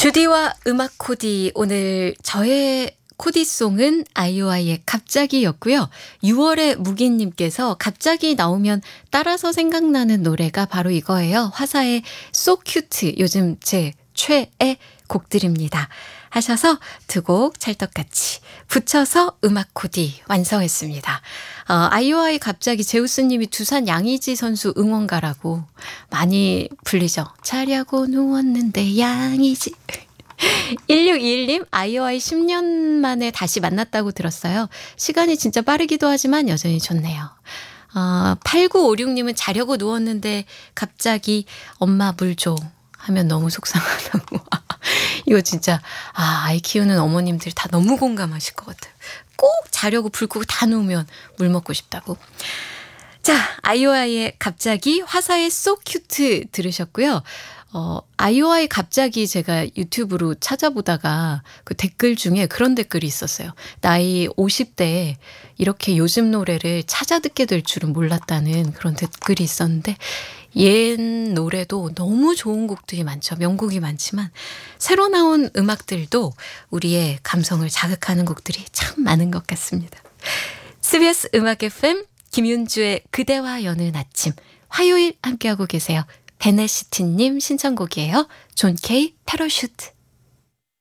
주디와 음악 코디, 오늘 저의 코디송은 아이오아이의 갑자기였고요. 6월의 무기님께서 갑자기 나오면 따라서 생각나는 노래가 바로 이거예요. 화사의 So Cute, 요즘 제 최애 곡들입니다 하셔서 두 곡 찰떡같이 붙여서 음악 코디 완성했습니다. 아이오아이 갑자기 제우스님이 두산 양의지 선수 응원가라고 많이 불리죠. 자려고 누웠는데 양의지. 1621님, 아이오아이 10년 만에 다시 만났다고 들었어요. 시간이 진짜 빠르기도 하지만 여전히 좋네요. 8956님은 자려고 누웠는데 갑자기 엄마 물 줘 하면 너무 속상하다고. 이거 진짜 아이 키우는 어머님들 다 너무 공감하실 것 같아요. 꼭 자려고 불 끄고 다 누우면 물 먹고 싶다고. 자, 아이오아이의 갑자기, 화사의 So Cute 들으셨고요. 아이오아이 갑자기 제가 유튜브로 찾아보다가 그 댓글 중에 그런 댓글이 있었어요. 나이 50대에 이렇게 요즘 노래를 찾아 듣게 될 줄은 몰랐다는 그런 댓글이 있었는데, 옛 노래도 너무 좋은 곡들이 많죠. 명곡이 많지만 새로 나온 음악들도 우리의 감성을 자극하는 곡들이 참 많은 것 같습니다. CBS 음악 FM 김윤주의 그대와 여는 아침, 화요일 함께하고 계세요. 베네시티님 신청곡이에요. 존 K 패러슈트.